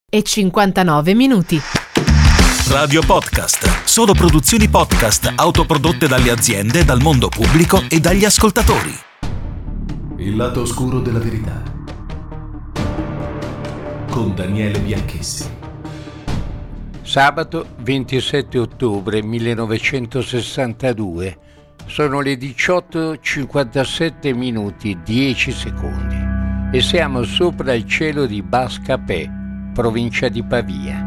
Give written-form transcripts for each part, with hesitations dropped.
e 59 minuti. Radio Podcast. Solo produzioni podcast autoprodotte dalle aziende, dal mondo pubblico e dagli ascoltatori. Il lato oscuro della verità. Con Daniele Bianchessi. Sabato 27 ottobre 1962. Sono le 18:57 minuti 10 secondi e siamo sopra il cielo di Bas-Capet, provincia di Pavia.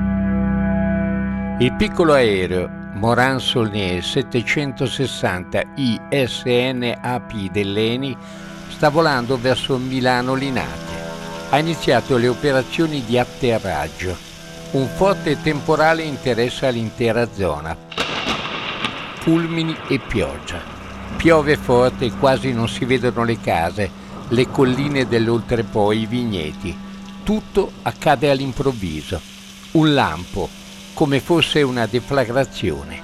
Il piccolo aereo Morane-Saulnier 760 ISNAP dell'ENI sta volando verso Milano Linate. Ha iniziato le operazioni di atterraggio. Un forte temporale interessa l'intera zona. Fulmini e pioggia. Piove forte e quasi non si vedono le case, le colline dell'oltrepo, i vigneti. Tutto accade all'improvviso. Un lampo, come fosse una deflagrazione.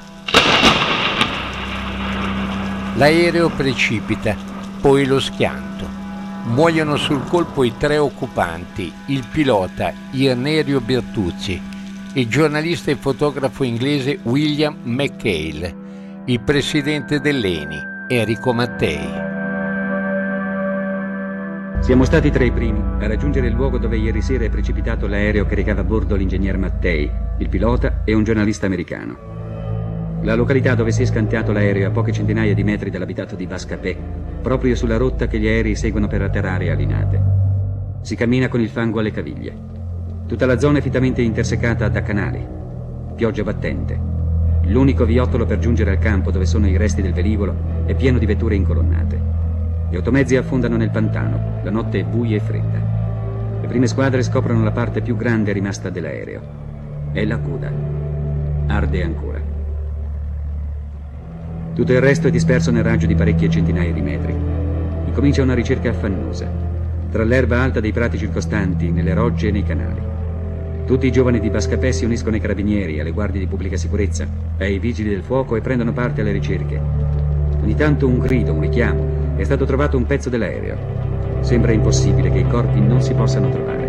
L'aereo precipita, poi lo schianto. Muoiono sul colpo i 3 occupanti, il pilota Irnerio Bertuzzi, il giornalista e fotografo inglese William McHale, il presidente dell'ENI, Enrico Mattei. Siamo stati tra i primi a raggiungere il luogo dove ieri sera è precipitato l'aereo che recava a bordo l'ingegner Mattei, il pilota e un giornalista americano. La località dove si è scanteato l'aereo è a poche centinaia di metri dall'abitato di Bas-Capet, proprio sulla rotta che gli aerei seguono per atterrare a Linate. Si cammina con il fango alle caviglie. Tutta la zona è fittamente intersecata da canali. Pioggia battente. L'unico viottolo per giungere al campo dove sono i resti del velivolo è pieno di vetture incolonnate. Gli automezzi affondano nel pantano, la notte è buia e fredda. Le prime squadre scoprono la parte più grande rimasta dell'aereo. È la coda. Arde ancora. Tutto il resto è disperso nel raggio di parecchie centinaia di metri. Incomincia una ricerca affannosa, tra l'erba alta dei prati circostanti, nelle rogge e nei canali. Tutti i giovani di Bas-Capet si uniscono ai carabinieri, alle guardie di pubblica sicurezza, ai vigili del fuoco e prendono parte alle ricerche. Ogni tanto un grido, un richiamo. È stato trovato un pezzo dell'aereo. Sembra impossibile che i corpi non si possano trovare.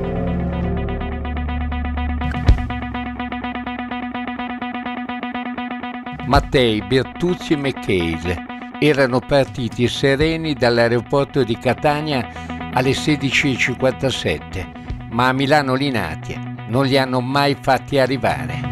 Mattei, Bertuzzi e McHale erano partiti sereni dall'aeroporto di Catania alle 16:57, ma a Milano Linate non li hanno mai fatti arrivare.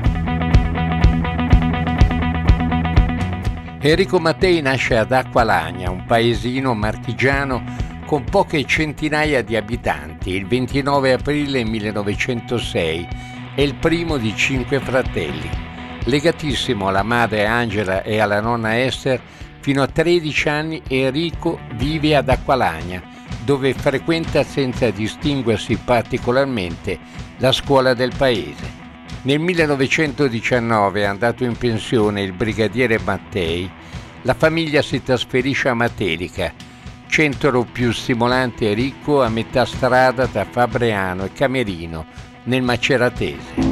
Enrico Mattei nasce ad Acqualagna, un paesino marchigiano con poche centinaia di abitanti, il 29 aprile 1906. È il primo di 5 fratelli. Legatissimo alla madre Angela e alla nonna Esther, fino a 13 anni Enrico vive ad Acqualagna, dove frequenta senza distinguersi particolarmente la scuola del paese. Nel 1919, andato in pensione il brigadiere Mattei, la famiglia si trasferisce a Matelica, centro più stimolante e ricco a metà strada tra Fabriano e Camerino, nel Maceratese.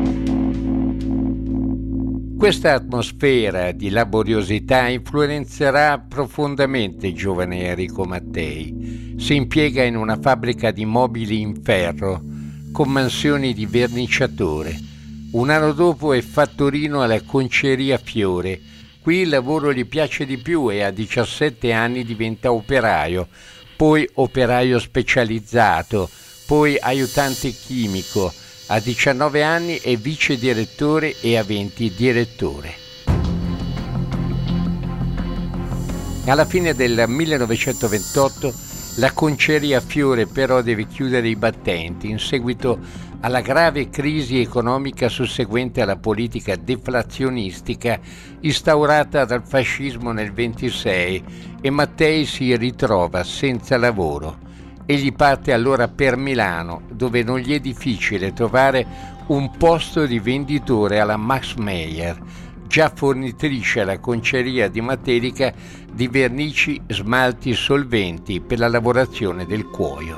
Questa atmosfera di laboriosità influenzerà profondamente il giovane Enrico Mattei. Si impiega in una fabbrica di mobili in ferro, con mansioni di verniciatore. Un anno dopo è fattorino alla Conceria Fiore. Qui il lavoro gli piace di più e a 17 anni diventa operaio, poi operaio specializzato, poi aiutante chimico. A 19 anni è vice direttore e a 20 direttore. Alla fine del 1928 la Conceria Fiore però deve chiudere i battenti in seguito alla grave crisi economica susseguente alla politica deflazionistica instaurata dal fascismo nel 26 e Mattei si ritrova senza lavoro. Egli parte allora per Milano, dove non gli è difficile trovare un posto di venditore alla Max Meyer, già fornitrice alla conceria di Matelica di vernici, smalti, solventi per la lavorazione del cuoio.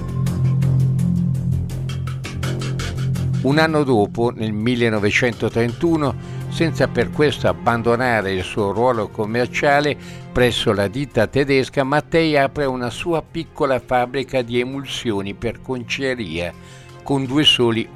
Un anno dopo, nel 1931, senza per questo abbandonare il suo ruolo commerciale presso la ditta tedesca, Mattei apre una sua piccola fabbrica di emulsioni per conceria con 2 soli